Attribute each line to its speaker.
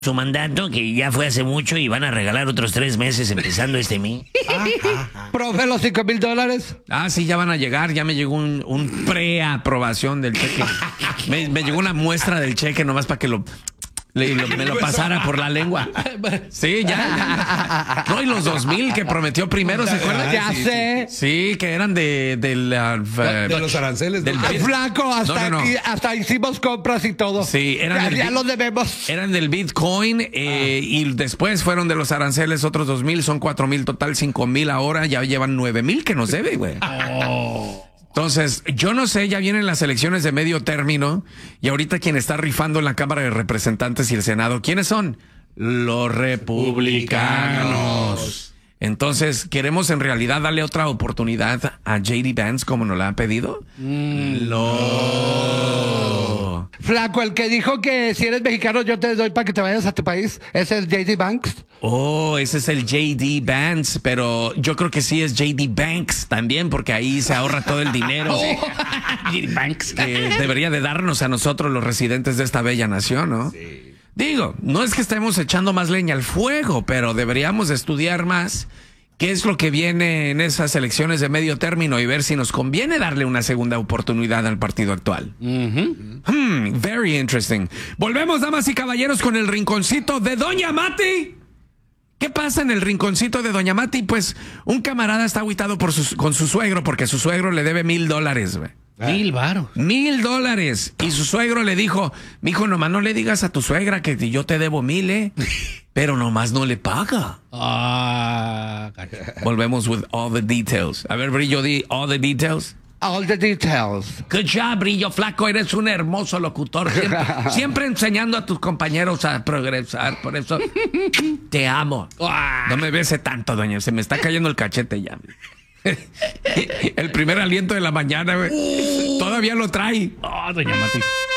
Speaker 1: su mandato, que ya fue hace mucho, y van a regalar otros 3 meses empezando este mes.
Speaker 2: Profe, los $5,000.
Speaker 3: Sí, ya van a llegar. Ya me llegó un preaprobación del cheque. Me llegó una muestra del cheque nomás para que me lo pasara por la lengua. Sí, ya. No, y los 2,000 que prometió primero, ¿se acuerdan?
Speaker 2: Ya sé.
Speaker 3: Sí, que eran de
Speaker 4: los aranceles.
Speaker 3: Del
Speaker 2: Flaco, hasta
Speaker 3: No.
Speaker 2: aquí, hasta hicimos compras y todo.
Speaker 3: Sí,
Speaker 2: ya lo debemos.
Speaker 3: Eran del Bitcoin y después fueron de los aranceles otros 2,000, son 4,000 total, 5,000 ahora, ya llevan 9,000 que nos debe, güey. Entonces, yo no sé, ya vienen las elecciones de medio término y ahorita quien está rifando en la Cámara de Representantes y el Senado, ¿quiénes son? Los republicanos. Entonces, ¿queremos en realidad darle otra oportunidad a J.D. Vance como nos la ha pedido? No.
Speaker 2: Flaco, el que dijo que si eres mexicano yo te doy para que te vayas a tu país, ¿es el J.D. Banks?
Speaker 3: Ese es el J.D. Vance, pero yo creo que sí es J.D. Banks también, porque ahí se ahorra todo el dinero.
Speaker 1: J.D. Banks.
Speaker 3: Que debería de darnos a nosotros los residentes de esta bella nación, ¿no? Sí. Digo, no es que estemos echando más leña al fuego, pero deberíamos estudiar más qué es lo que viene en esas elecciones de medio término y ver si nos conviene darle una segunda oportunidad al partido actual. Very interesting. Volvemos, damas y caballeros, con el rinconcito de Doña Mati. ¿Qué pasa en el rinconcito de Doña Mati? Pues un camarada está agüitado con su suegro porque su suegro le debe $1,000, güey.
Speaker 1: 1,000 varos.
Speaker 3: $1,000. Y su suegro le dijo, mijo, nomás no le digas a tu suegra que yo te debo 1,000, pero nomás no le paga. Volvemos with all the details. A ver, Brillo, all the details.
Speaker 2: All the details.
Speaker 3: Good job, Brillo Flaco. Eres un hermoso locutor. Siempre enseñando a tus compañeros a progresar. Por eso te amo. No me bese tanto, doña. Se me está cayendo el cachete ya. El primer aliento de la mañana, güey. Todavía lo trae.
Speaker 1: Doña Mati.